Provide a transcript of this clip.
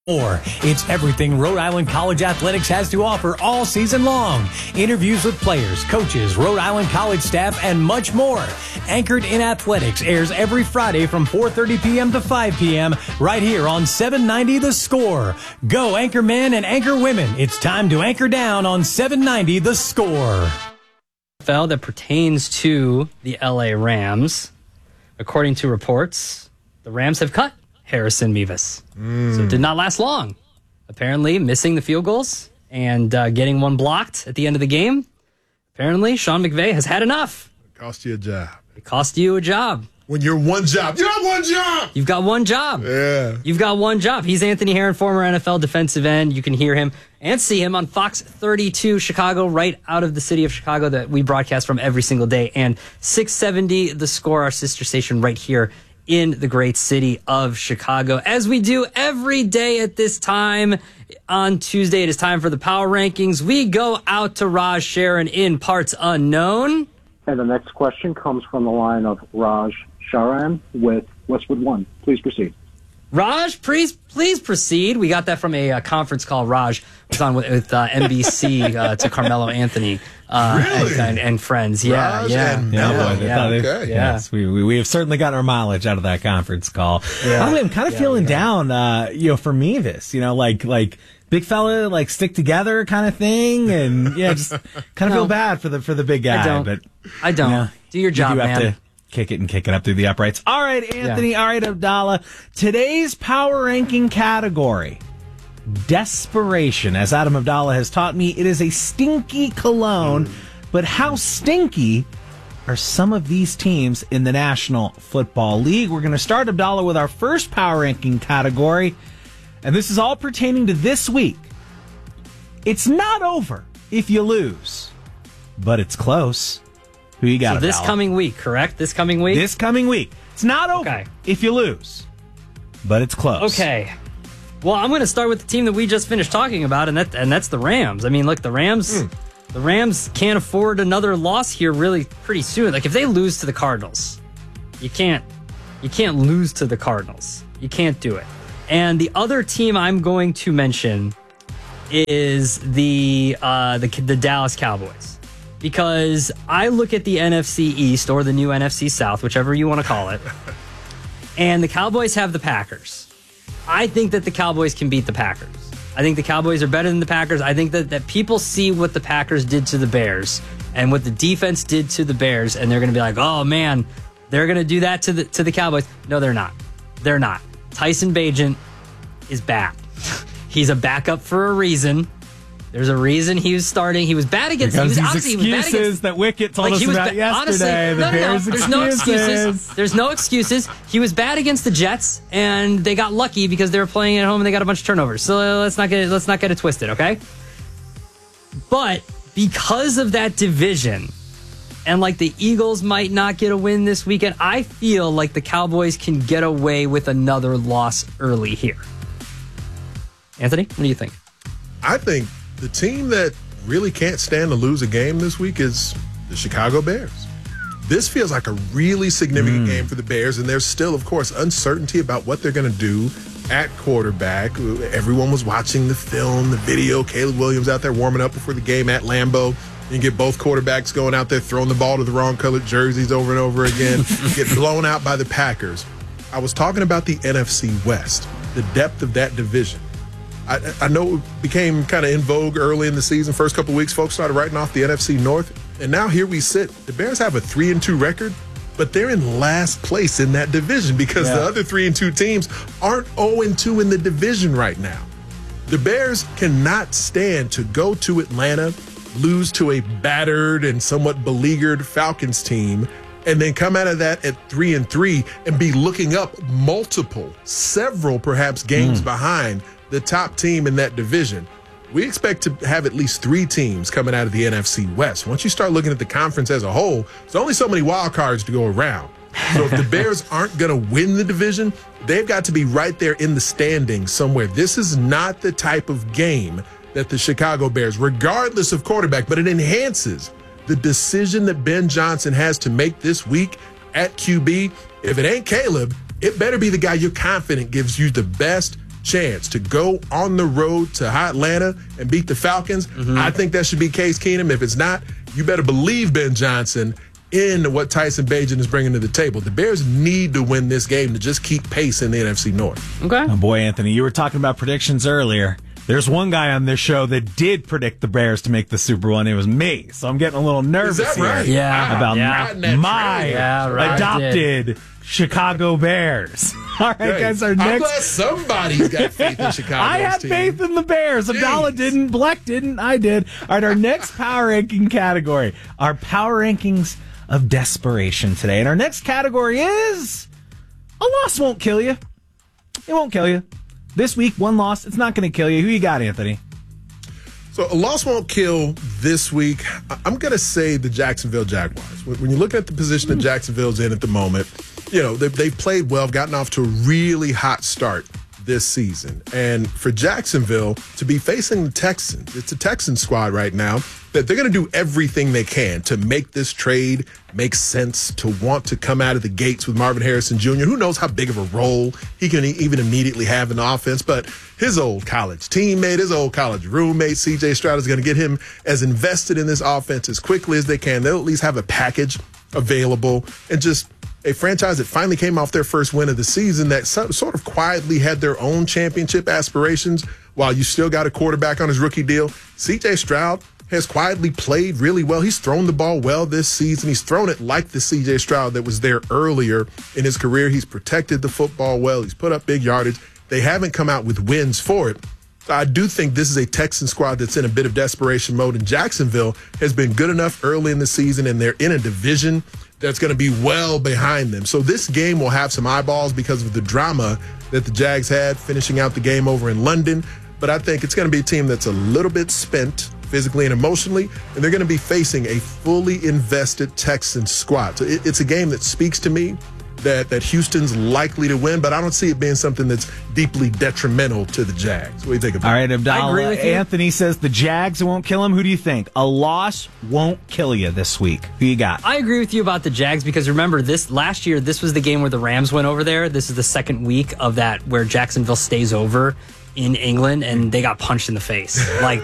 More. It's everything Rhode Island College Athletics has to offer all season long. Interviews with players, coaches, Rhode Island College staff, and much more. Anchored in Athletics airs every Friday from 4:30 p.m. to 5 p.m. right here on 790 The Score. Go Anchor Men and Anchor Women. It's time to anchor down on 790 The Score. That pertains to the LA Rams. According to reports, the Rams have cut Harrison Mevis. So it did not last long. Apparently, missing the field goals and getting one blocked at the end of the game. Apparently, Sean McVay has had enough. It cost you a job. It cost you a job. When you're one job, you have one job. You've got one job. Yeah. You've got one job. He's Anthony Herron, former NFL defensive end. You can hear him and see him on Fox 32 Chicago, right out of the city of Chicago that we broadcast from every single day. And 670 The Score, our sister station right here in the great city of Chicago. As we do every day at this time on Tuesday, it is time for the Power Rankings. We go out to Raj Sharon in Parts Unknown. And the next question comes from the line of Raj Sharan with Westwood One. Please proceed. Raj, please proceed. We got that from a conference call. Raj was on with NBC to Carmelo Anthony really? and friends. Yeah, Raj yeah. and Melo. Okay. Yes, we have certainly gotten our mileage out of that conference call. Yeah. By the way, I'm kind of feeling down, for Mevis, like big fella, like stick together kind of thing, and just kind of feel bad for the big guy. I don't. Yeah, do your job, you do man. have to kick it up through the uprights. All right, Anthony. Yeah. All right, Abdallah. Today's power ranking category: desperation. As Adam Abdallah has taught me, it is a stinky cologne. But how stinky are some of these teams in the National Football League? We're going to start, Abdallah, with our first power ranking category. And this is all pertaining to this week. It's not over if you lose, but it's close. Who you got? So this coming week, correct? This coming week? This coming week. It's not over if you lose, but it's close. Okay. Well, I'm going to start with the team that we just finished talking about, and that's the Rams. I mean, look, the Rams can't afford another loss here really pretty soon. Like if they lose to the Cardinals, you can't lose to the Cardinals. You can't do it. And the other team I'm going to mention is the Dallas Cowboys. Because I look at the NFC East or the new NFC South, whichever you want to call it, and the Cowboys have the Packers. I think that the Cowboys can beat the Packers. I think the Cowboys are better than the Packers. I think that people see what the Packers did to the Bears and what the defense did to the Bears, and they're going to be like, oh, man, they're going to do that to the Cowboys. No, they're not. They're not. Tyson Bagent is bad. He's a backup for a reason. There's a reason he was starting. He was bad against. Because these excuses that Wicket told us about yesterday. Honestly, there's no excuses. There's no excuses. He was bad against the Jets, and they got lucky because they were playing at home and they got a bunch of turnovers. So let's not get it twisted, okay? But because of that division, and like the Eagles might not get a win this weekend, I feel like the Cowboys can get away with another loss early here. Anthony, what do you think? I think the team that really can't stand to lose a game this week is the Chicago Bears. This feels like a really significant game for the Bears, and there's still, of course, uncertainty about what they're going to do at quarterback. Everyone was watching the film, the video. Caleb Williams out there warming up before the game at Lambeau. You get both quarterbacks going out there, throwing the ball to the wrong colored jerseys over and over again, get blown out by the Packers. I was talking about the NFC West, the depth of that division. I know it became kind of in vogue early in the season. First couple of weeks, folks started writing off the NFC North. And now here we sit. The Bears have a 3-2 record, but they're in last place in that division because the other 3-2 teams aren't 0-2 in the division right now. The Bears cannot stand to go to Atlanta, lose to a battered and somewhat beleaguered Falcons team, and then come out of that at 3-3 and be looking up several perhaps games behind the top team in that division. We expect to have at least 3 teams coming out of the NFC West. Once you start looking at the conference as a whole, there's only so many wild cards to go around. So if the Bears aren't going to win the division, they've got to be right there in the standings somewhere. This is not the type of game that the Chicago Bears, regardless of quarterback, but it enhances the decision that Ben Johnson has to make this week at QB. If it ain't Caleb, it better be the guy you're confident gives you the best chance to go on the road to Atlanta and beat the Falcons, I think that should be Case Keenum. If it's not, you better believe Ben Johnson in what Tyson Bagent is bringing to the table. The Bears need to win this game to just keep pace in the NFC North. Okay. Oh boy, Anthony, you were talking about predictions earlier. There's one guy on this show that did predict the Bears to make the Super Bowl, and it was me. So I'm getting a little nervous Is that right? here Yeah. about my right. adopted Chicago Bears. All right, Hey, guys, our I'm next... glad somebody's got faith in Chicago. I had faith in the Bears. Abdallah didn't. Bleck didn't. I did. All right, our next power ranking category. Our power rankings of desperation today. And our next category is... a loss won't kill you. It won't kill you. This week, one loss. It's not going to kill you. Who you got, Anthony? So a loss won't kill this week. I'm going to say the Jacksonville Jaguars. When you look at the position that Jacksonville's in at the moment, you know, they've played well, gotten off to a really hot start this season. And for Jacksonville to be facing the Texans, it's a Texans squad right now that they're going to do everything they can to make this trade make sense, to want to come out of the gates with Marvin Harrison Jr. Who knows how big of a role he can even immediately have in the offense, but his old college teammate, his old college roommate, C.J. Stroud, is going to get him as invested in this offense as quickly as they can. They'll at least have a package available and just a franchise that finally came off their first win of the season that sort of quietly had their own championship aspirations while you still got a quarterback on his rookie deal. C.J. Stroud has quietly played really well. He's thrown the ball well this season. He's thrown it like the C.J. Stroud that was there earlier in his career. He's protected the football well. He's put up big yardage. They haven't come out with wins for it. So I do think this is a Texan squad that's in a bit of desperation mode, and Jacksonville has been good enough early in the season, and they're in a division that's going to be well behind them. So this game will have some eyeballs because of the drama that the Jags had finishing out the game over in London. But I think it's going to be a team that's a little bit spent physically and emotionally, and they're going to be facing a fully invested Texans squad. So it's a game that speaks to me that Houston's likely to win, but I don't see it being something that's deeply detrimental to the Jags. What do you think about it? All right, Abdallah. I agree with you. Anthony says the Jags won't kill him. Who do you think? A loss won't kill you this week. Who you got? I agree with you about the Jags because remember last year, this was the game where the Rams went over there. This is the second week of that where Jacksonville stays over in England and they got punched in the face. Like